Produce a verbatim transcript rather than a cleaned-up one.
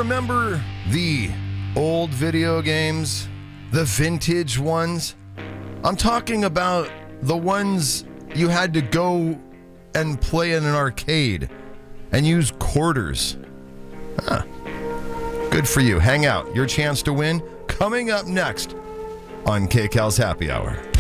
remember the old video games? The vintage ones? I'm talking about the ones you had to go and play in an arcade and use quarters. Huh. Good for you. Hang out. Your chance to win coming up next on K-Cal's Happy Hour.